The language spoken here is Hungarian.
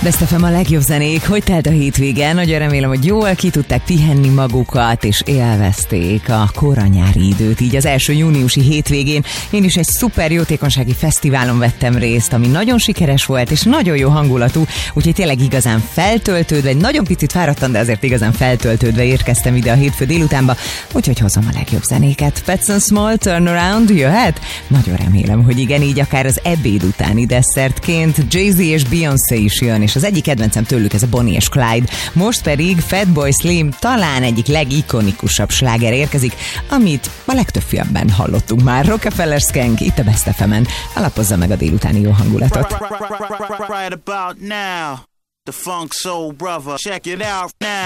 Best FM a legjobb zenék. Hogy telt a hétvége? Nagyon remélem, hogy jól ki tudták pihenni magukat, és élvezték a kora nyári időt. Így az első júniusi hétvégén én is egy szuper jótékonysági fesztiválon vettem részt, ami nagyon sikeres volt, és nagyon jó hangulatú, úgyhogy tényleg igazán feltöltődve, egy nagyon picit fáradtan, de azért igazán feltöltődve érkeztem ide a hétfő délutánba, úgyhogy hozom a legjobb zenéket. Pets & Small, Turnaround jöhet? Nagyon remélem, hogy igen, így akár az ebéd utáni desszertként. Jay-Z és Beyoncé is jön, és az egyik kedvencem tőlük ez a Bonnie és Clyde. Most pedig Fatboy Slim talán egyik legikonikusabb sláger érkezik, amit a legtöbb filmben hallottunk már. Rockefeller Skank itt a Best FM-en. Alapozza meg a délutáni jó hangulatot. Right about now, the Funk Soul Brother, check it out now.